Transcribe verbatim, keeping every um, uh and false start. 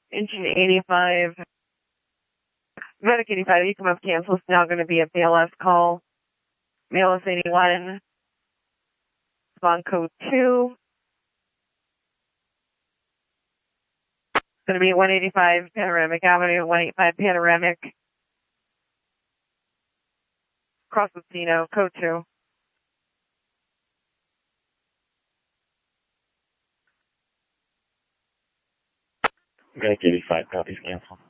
engine eighty-five, Medic eighty-five, you come up cancel. It's now going to be a B L S call. B L S eighty-one, spawn code two. It's going to be one eighty-five Panoramic Avenue, one eighty-five Panoramic. Cross Lucino, code two. Medic eighty-five, copies, cancel.